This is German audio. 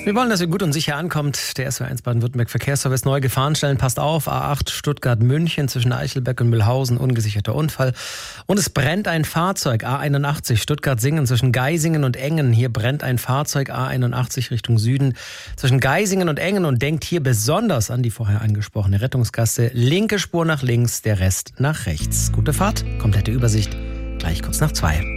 Wir wollen, dass ihr gut und sicher ankommt. Der SW1 Baden-Württemberg Verkehrsservice, neue Gefahrenstellen, passt auf. A8 Stuttgart-München zwischen Eichelberg und Mühlhausen, ungesicherter Unfall. Und es brennt ein Fahrzeug, A81 Stuttgart-Singen zwischen Geisingen und Engen. Hier brennt ein Fahrzeug, A81 Richtung Süden zwischen Geisingen und Engen. Und denkt hier besonders an die vorher angesprochene Rettungsgasse. Linke Spur nach links, der Rest nach rechts. Gute Fahrt, komplette Übersicht, gleich kurz nach 2.